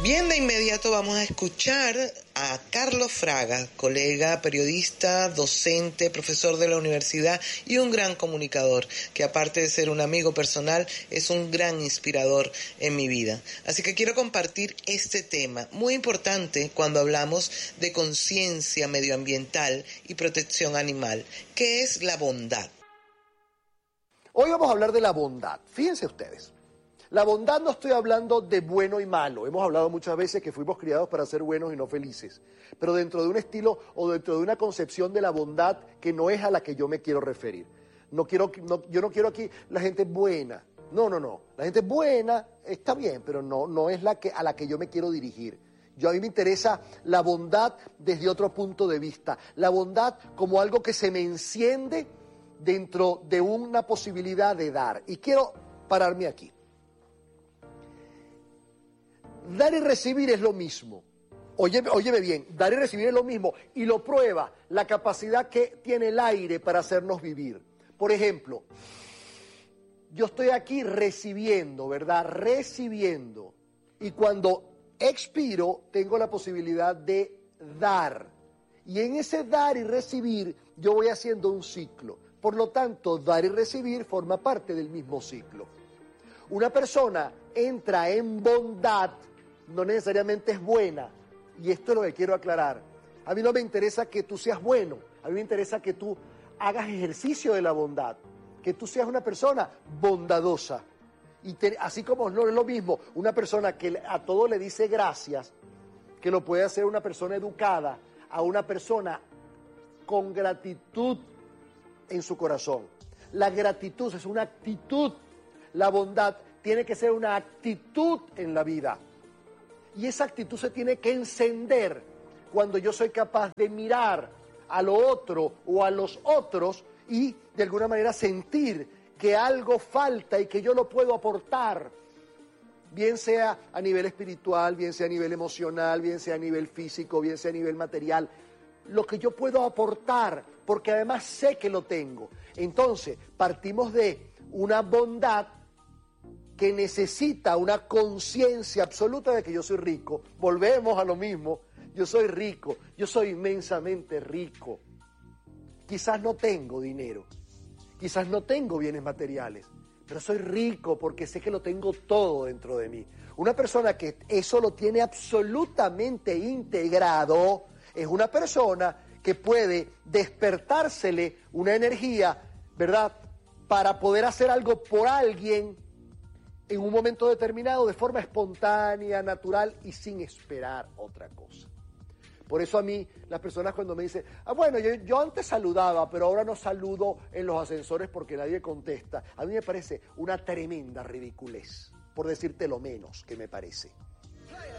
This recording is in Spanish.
Bien, de inmediato vamos a escuchar a Carlos Fraga, colega, periodista, docente, profesor de la universidad y un gran comunicador, que aparte de ser un amigo personal, es un gran inspirador en mi vida. Así que quiero compartir este tema, muy importante cuando hablamos de conciencia medioambiental y protección animal, que es la bondad. Hoy vamos a hablar de la bondad. Fíjense ustedes. La bondad no estoy hablando de bueno y malo. Hemos hablado muchas veces que fuimos criados para ser buenos y no felices. Pero dentro de un estilo o dentro de una concepción de la bondad que no es a la que yo me quiero referir. Yo no quiero aquí la gente buena. No. La gente buena está bien, pero no es a la que yo me quiero dirigir. A mí me interesa la bondad desde otro punto de vista. La bondad como algo que se me enciende dentro de una posibilidad de dar. Y quiero pararme aquí. Dar y recibir es lo mismo. Óyeme bien, dar y recibir es lo mismo. Y lo prueba la capacidad que tiene el aire para hacernos vivir. Por ejemplo, yo estoy aquí recibiendo, ¿verdad? Recibiendo. Y cuando expiro, tengo la posibilidad de dar. Y en ese dar y recibir, yo voy haciendo un ciclo. Por lo tanto, dar y recibir forma parte del mismo ciclo. Una persona entra en bondad, no necesariamente es buena, y esto es lo que quiero aclarar. A mí no me interesa que tú seas bueno, a mí me interesa que tú hagas ejercicio de la bondad, que tú seas una persona bondadosa. Así como no es lo mismo una persona que a todo le dice gracias, que lo puede hacer una persona educada, a una persona con gratitud en su corazón. La gratitud es una actitud, la bondad tiene que ser una actitud en la vida. Y esa actitud se tiene que encender cuando yo soy capaz de mirar a lo otro o a los otros y de alguna manera sentir que algo falta y que yo lo puedo aportar, bien sea a nivel espiritual, bien sea a nivel emocional, bien sea a nivel físico, bien sea a nivel material, lo que yo puedo aportar, porque además sé que lo tengo. Entonces, partimos de una bondad que necesita una conciencia absoluta de que yo soy rico. Volvemos a lo mismo, yo soy rico, yo soy inmensamente rico. Quizás no tengo dinero, quizás no tengo bienes materiales, pero soy rico porque sé que lo tengo todo dentro de mí. Una persona que eso lo tiene absolutamente integrado es una persona que puede despertársele una energía, ¿verdad?, para poder hacer algo por alguien en un momento determinado de forma espontánea, natural y sin esperar otra cosa. Por eso a mí, las personas cuando me dicen, bueno, yo antes saludaba, pero ahora no saludo en los ascensores porque nadie contesta, a mí me parece una tremenda ridiculez, por decirte lo menos que me parece.